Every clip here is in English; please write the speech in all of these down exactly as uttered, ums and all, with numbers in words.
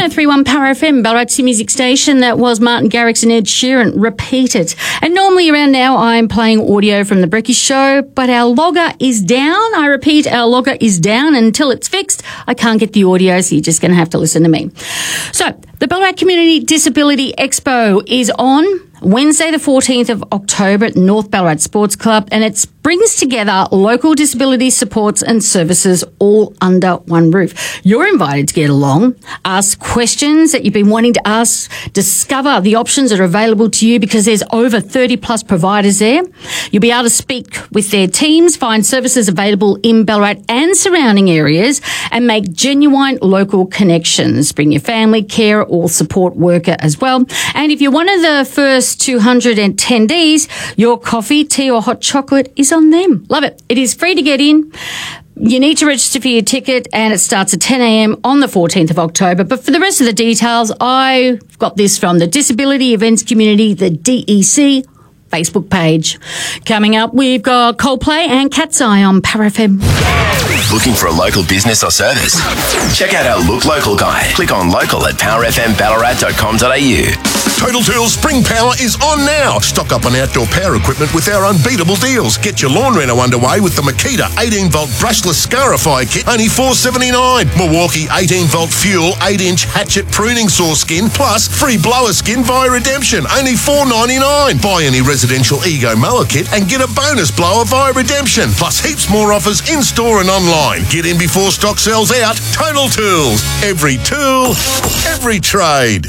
oh three one Power F M, Ballarat's music station. That was Martin Garrix and Ed Sheeran. Repeat it. And normally around now I'm playing audio from the Brekkie Show, but our logger is down. I repeat, our logger is down. Until it's fixed, I can't get the audio, so you're just going to have to listen to me. So, the Ballarat Community Disability Expo is on Wednesday the fourteenth of October at North Ballarat Sports Club, and it brings together local disability supports and services all under one roof. You're invited to get along, ask questions that you've been wanting to ask, discover the options that are available to you because there's over thirty plus providers there. You'll be able to speak with their teams, find services available in Ballarat and surrounding areas, and make genuine local connections. Bring your family, care, or support worker as well. And if you're one of the first two hundred attendees, your coffee, tea or hot chocolate is on them. Love it. It is free to get in. You need to register for your ticket and it starts at ten a m on the fourteenth of October. But for the rest of the details, I've got this from the Disability Events Community, the D E C Facebook page. Coming up, we've got Coldplay and Cat's Eye on Power F M. Looking for a local business or service? Check out our Look Local guide. Click on local at power f m ballarat dot com dot a u. Total Tools Spring Power is on now. Stock up on outdoor power equipment with our unbeatable deals. Get your lawn reno underway with the Makita eighteen volt brushless scarifier kit, only four seventy-nine. Milwaukee eighteen volt fuel eight inch hatchet pruning saw skin plus free blower skin via redemption, only four ninety-nine. Buy any residential Ego mower kit and get a bonus blower via redemption, plus heaps more offers in store and online. Get in before stock sells out. Total Tools. Every tool, every trade.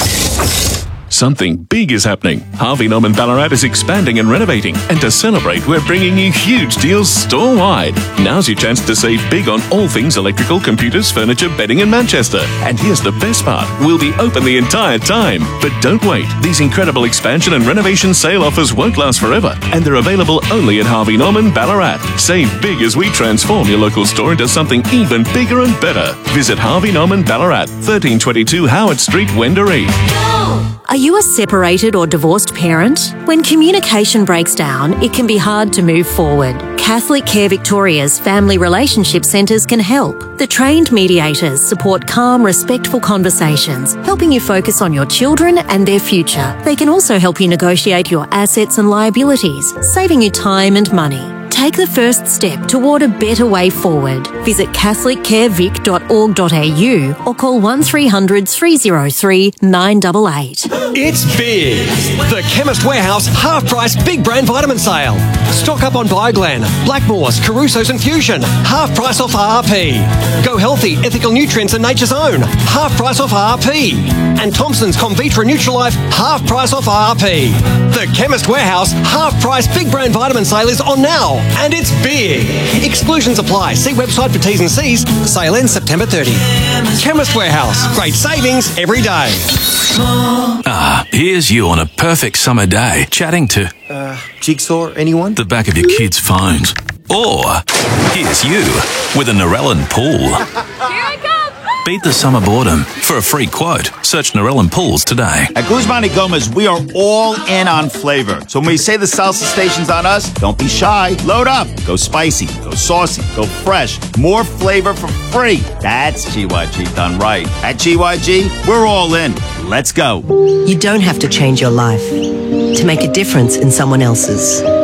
Something big is happening. Harvey Norman Ballarat is expanding and renovating. And to celebrate, we're bringing you huge deals store-wide. Now's your chance to save big on all things electrical, computers, furniture, bedding in Manchester. And here's the best part. We'll be open the entire time. But don't wait. These incredible expansion and renovation sale offers won't last forever. And they're available only at Harvey Norman Ballarat. Save big as we transform your local store into something even bigger and better. Visit Harvey Norman Ballarat, thirteen twenty-two Howard Street, Wendouree. Are you a separated or divorced parent? When communication breaks down, it can be hard to move forward. Catholic Care Victoria's Family Relationship Centres can help. The trained mediators support calm, respectful conversations, helping you focus on your children and their future. They can also help you negotiate your assets and liabilities, saving you time and money. Take the first step toward a better way forward. Visit catholic care vic dot org dot a u or call one three hundred three oh three nine eight eight. It's big! The Chemist Warehouse half-price big brand vitamin sale. Stock up on Bioglan, Blackmore's, Caruso's and Fusion. Half price off R R P. Go Healthy, Ethical Nutrients and Nature's Own. Half price off R R P. And Thompson's Comvitra Nutrilife. Half price off R R P. The Chemist Warehouse half-price big brand vitamin sale is on now. And it's big. Exclusions apply. See website for T's and C's. Sale ends September thirtieth. Chemist Warehouse. Great savings every day. Ah, here's you on a perfect summer day, chatting to... Uh, Jigsaw, anyone? The back of your kids' phones. Or here's you with a Narellan pool. Here I come! Beat the summer boredom. For a free quote, search Narellan Pools today. At Guzman y Gomez, we are all in on flavor. So when we say the salsa station's on us, don't be shy. Load up. Go spicy. Go saucy. Go fresh. More flavor for free. That's G Y G done right. At G Y G, we're all in. Let's go. You don't have to change your life to make a difference in someone else's.